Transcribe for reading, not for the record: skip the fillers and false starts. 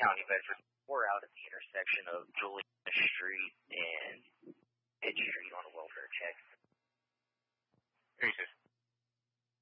County, Bedford. We're out at the intersection of Juliana Street and Pitt Street on a welfare check. Who's this?